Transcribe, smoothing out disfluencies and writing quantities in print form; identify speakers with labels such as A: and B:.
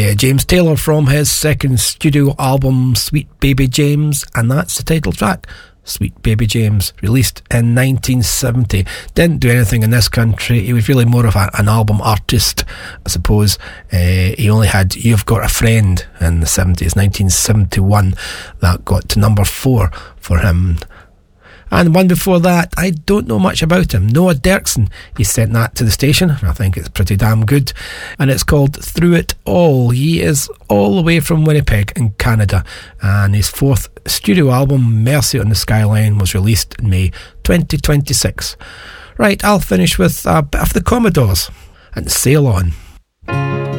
A: James Taylor from his second studio album Sweet Baby James, and that's the title track, Sweet Baby James, released in 1970. Didn't do anything in this country. He was really more of an album artist, I suppose. He only had You've Got a Friend in the 70s. 1971, that got to number 4 for him. And one before that, I don't know much about him. Noah Derksen, he sent that to the station, and I think it's pretty damn good. And it's called Through It All. He is all the way from Winnipeg in Canada, and his 4th studio album, Mercy on the Skyline, was released in May 2026. Right, I'll finish with a bit of the Commodores and Sail On.